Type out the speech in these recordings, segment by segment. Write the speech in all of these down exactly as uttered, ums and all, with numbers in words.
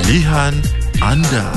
Pilihan anda.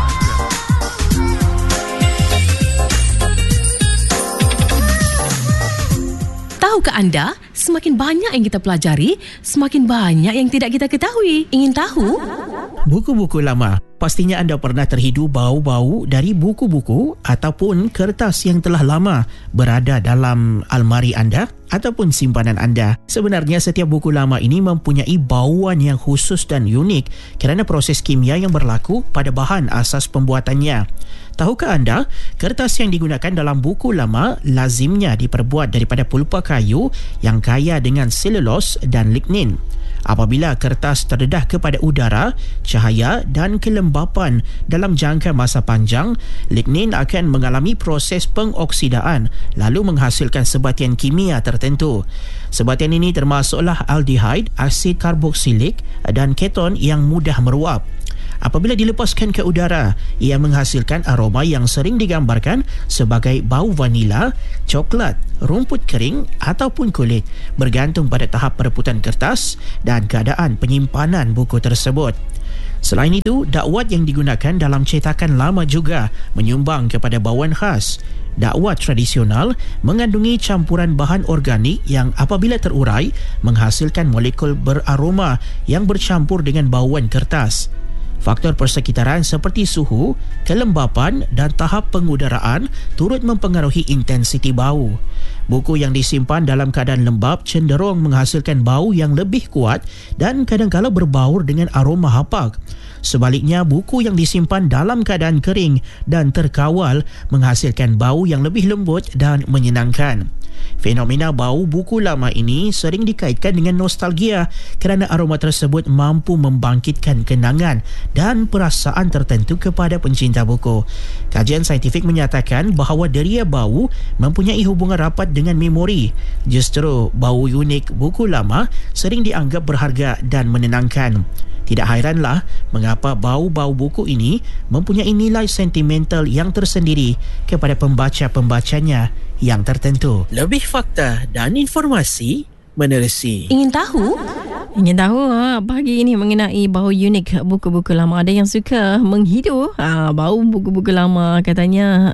Tahukah anda, semakin banyak yang kita pelajari, semakin banyak yang tidak kita ketahui. Ingin tahu? Buku-buku lama. Pastinya anda pernah terhidu bau-bau dari buku-buku ataupun kertas yang telah lama berada dalam almari anda ataupun simpanan anda. Sebenarnya setiap buku lama ini mempunyai bauan yang khusus dan unik kerana proses kimia yang berlaku pada bahan asas pembuatannya. Tahukah anda, kertas yang digunakan dalam buku lama lazimnya diperbuat daripada pulpa kayu yang kaya dengan selulos dan lignin. Apabila kertas terdedah kepada udara, cahaya dan kelembapan dalam jangka masa panjang, lignin akan mengalami proses pengoksidaan lalu menghasilkan sebatian kimia tertentu. Sebatian ini termasuklah aldehyde, asid karboksilik dan keton yang mudah meruap. Apabila dilepaskan ke udara, ia menghasilkan aroma yang sering digambarkan sebagai bau vanila, coklat, rumput kering ataupun kulit, bergantung pada tahap perebutan kertas dan keadaan penyimpanan buku tersebut. Selain itu, dakwat yang digunakan dalam cetakan lama juga menyumbang kepada bauan khas. Dakwat tradisional mengandungi campuran bahan organik yang apabila terurai menghasilkan molekul beraroma yang bercampur dengan bauan kertas. Faktor persekitaran seperti suhu, kelembapan dan tahap pengudaraan turut mempengaruhi intensiti bau. Buku yang disimpan dalam keadaan lembap cenderung menghasilkan bau yang lebih kuat dan kadang-kala berbaur dengan aroma hapak. Sebaliknya, buku yang disimpan dalam keadaan kering dan terkawal menghasilkan bau yang lebih lembut dan menyenangkan. Fenomena bau buku lama ini sering dikaitkan dengan nostalgia kerana aroma tersebut mampu membangkitkan kenangan dan perasaan tertentu kepada pencinta buku. Kajian saintifik menyatakan bahawa deria bau mempunyai hubungan rapat dengan memori. Justru bau unik buku lama sering dianggap berharga dan menenangkan. Tidak hairanlah mengapa bau-bau buku ini mempunyai nilai sentimental yang tersendiri kepada pembaca-pembacanya yang tertentu. Lebih fakta dan informasi menerusi. Ingin tahu? Ingin tahu ha, pagi ini mengenai bau unik buku-buku lama. Ada yang suka menghidu ha, bau buku-buku lama, katanya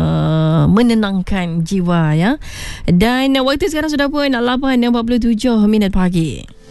uh, menenangkan jiwa ya. Dan waktu sekarang sudah pun lapan empat puluh tujuh minit pagi.